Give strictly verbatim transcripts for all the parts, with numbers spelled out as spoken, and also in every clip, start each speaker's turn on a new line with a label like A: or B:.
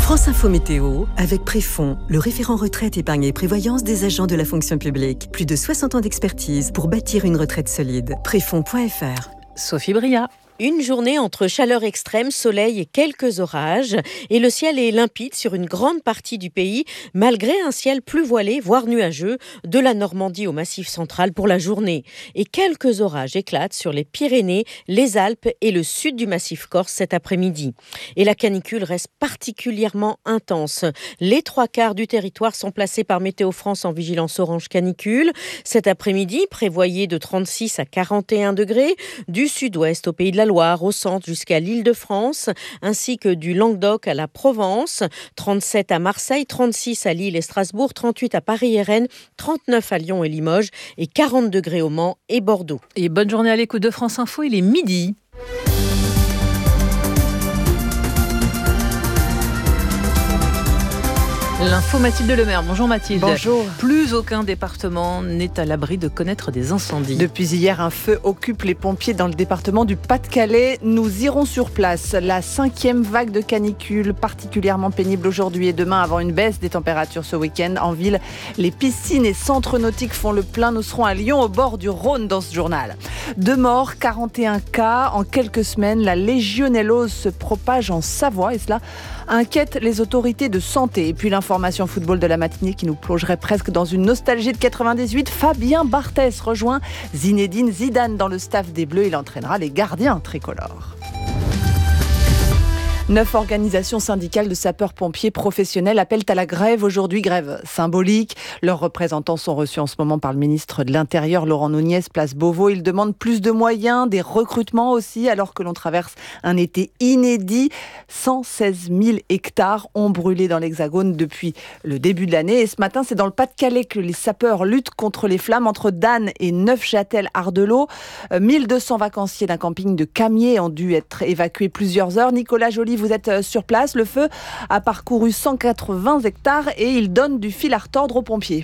A: France Info Météo, avec Préfonds, le référent retraite, épargne et prévoyance des agents de la fonction publique. Plus de soixante ans d'expertise pour bâtir une retraite solide. Préfonds point F R.
B: Sophie Bria.
C: Une journée entre chaleur extrême, soleil et quelques orages. Et le ciel est limpide sur une grande partie du pays, malgré un ciel plus voilé, voire nuageux, de la Normandie au Massif central pour la journée. Et quelques orages éclatent sur les Pyrénées, les Alpes et le sud du Massif corse cet après-midi. Et la canicule reste particulièrement intense. Les trois quarts du territoire sont placés par Météo France en vigilance orange canicule. Cet après-midi, prévoyez de trente-six à quarante et un degrés, du sud-ouest au Pays de la Loire, au centre jusqu'à l'Île-de-France, ainsi que du Languedoc à la Provence, trente-sept à Marseille, trente-six à Lille et Strasbourg, trente-huit à Paris et Rennes, trente-neuf à Lyon et Limoges et quarante degrés au Mans et Bordeaux.
B: Et bonne journée à l'écoute de France Info, il est midi. L'info Mathilde Lemaire. Bonjour Mathilde.
D: Bonjour.
B: Plus aucun département n'est à l'abri de connaître des incendies.
D: Depuis hier, un feu occupe les pompiers dans le département du Pas-de-Calais. Nous irons sur place. La cinquième vague de canicule, particulièrement pénible aujourd'hui et demain avant une baisse des températures ce week-end. En ville, les piscines et centres nautiques font le plein. Nous serons à Lyon, au bord du Rhône, dans ce journal. Deux morts, quarante et un cas. En quelques semaines, la légionellose se propage en Savoie et cela inquiète les autorités de santé. Et puis l'information football de la matinée qui nous plongerait presque dans une nostalgie de quatre-vingt-dix-huit. Fabien Barthez rejoint Zinedine Zidane dans le staff des Bleus. Il entraînera les gardiens tricolores. Neuf organisations syndicales de sapeurs-pompiers professionnels appellent à la grève aujourd'hui, grève symbolique. Leurs représentants sont reçus en ce moment par le ministre de l'Intérieur, Laurent Nunez, place Beauvau. Ils demandent plus de moyens, des recrutements aussi, alors que l'on traverse un été inédit. cent seize mille hectares ont brûlé dans l'Hexagone depuis le début de l'année. Et ce matin, c'est dans le Pas-de-Calais que les sapeurs luttent contre les flammes entre Dan et Neufchâtel-Ardelot. mille deux cents vacanciers d'un camping de Camiers ont dû être évacués plusieurs heures. Nicolas Joly, vous êtes sur place. Le feu a parcouru cent quatre-vingts hectares et il donne du fil à retordre aux pompiers.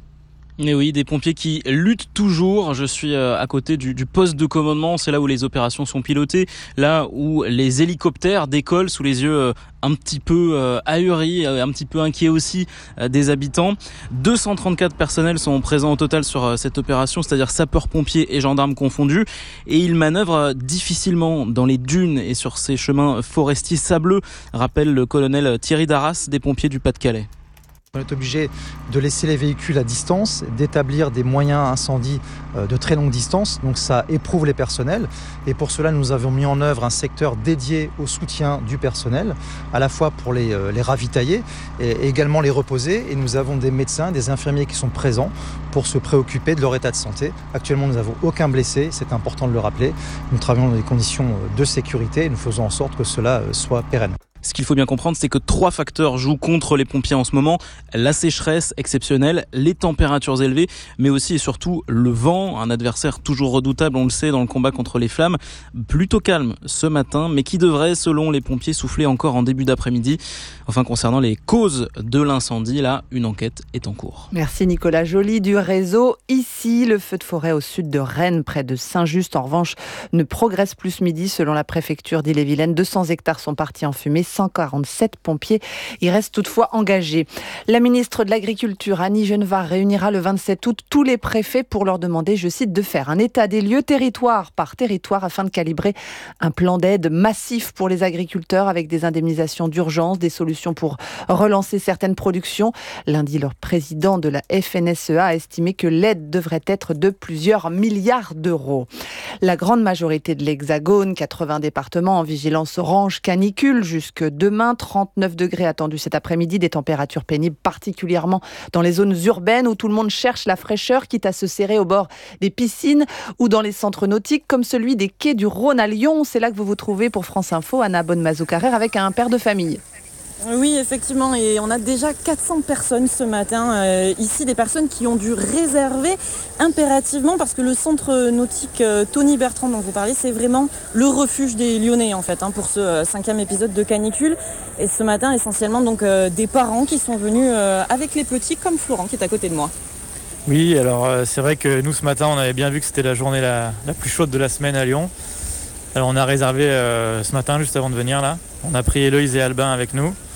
E: Mais oui, des pompiers qui luttent toujours. Je suis à côté du, du poste de commandement, c'est là où les opérations sont pilotées, là où les hélicoptères décollent sous les yeux un petit peu ahuris, un petit peu inquiets aussi des habitants. deux cent trente-quatre personnels sont présents au total sur cette opération, c'est-à-dire sapeurs-pompiers et gendarmes confondus, et ils manœuvrent difficilement dans les dunes et sur ces chemins forestiers sableux, rappelle le colonel Thierry Darras des pompiers du Pas-de-Calais.
F: On est obligé de laisser les véhicules à distance, d'établir des moyens incendie de très longue distance, donc ça éprouve les personnels. Et pour cela, nous avons mis en œuvre un secteur dédié au soutien du personnel, à la fois pour les, les ravitailler et également les reposer. Et nous avons des médecins, des infirmiers qui sont présents pour se préoccuper de leur état de santé. Actuellement, nous n'avons aucun blessé, c'est important de le rappeler. Nous travaillons dans des conditions de sécurité et nous faisons en sorte que cela soit pérenne.
E: Ce qu'il faut bien comprendre, c'est que trois facteurs jouent contre les pompiers en ce moment. La sécheresse exceptionnelle, les températures élevées, mais aussi et surtout le vent, un adversaire toujours redoutable, on le sait, dans le combat contre les flammes. Plutôt calme ce matin, mais qui devrait, selon les pompiers, souffler encore en début d'après-midi. Enfin, concernant les causes de l'incendie, là, une enquête est en cours.
D: Merci Nicolas Joly du réseau. Ici, le feu de forêt au sud de Rennes, près de Saint-Just, en revanche, ne progresse plus ce midi. Selon la préfecture d'Ille-et-Vilaine, deux cents hectares sont partis en fumée. cent quarante-sept pompiers y restent toutefois engagés. La ministre de l'Agriculture, Annie Genevard, réunira le vingt-sept août tous les préfets pour leur demander, je cite, de faire un état des lieux territoire par territoire afin de calibrer un plan d'aide massif pour les agriculteurs avec des indemnisations d'urgence, des solutions pour relancer certaines productions. Lundi, leur président de la F N S E A a estimé que l'aide devrait être de plusieurs milliards d'euros. La grande majorité de l'Hexagone, quatre-vingts départements en vigilance orange canicule jusque demain, trente-neuf degrés attendus cet après-midi, des températures pénibles particulièrement dans les zones urbaines où tout le monde cherche la fraîcheur, quitte à se serrer au bord des piscines ou dans les centres nautiques comme celui des quais du Rhône à Lyon. C'est là que vous vous trouvez pour France Info, Anna Bonnemazou-Carrère, avec un père de famille.
G: Oui, effectivement, et on a déjà quatre cents personnes ce matin euh, ici, des personnes qui ont dû réserver impérativement parce que le centre nautique euh, Tony Bertrand dont vous parlez, c'est vraiment le refuge des Lyonnais en fait hein, pour ce euh, cinquième épisode de canicule. Et ce matin, essentiellement donc euh, des parents qui sont venus euh, avec les petits, comme Florent qui est à côté de moi.
H: Oui, alors euh, c'est vrai que nous ce matin, on avait bien vu que c'était la journée la, la plus chaude de la semaine à Lyon. Alors on a réservé euh, ce matin juste avant de venir là. On a pris Héloïse et Albin avec nous.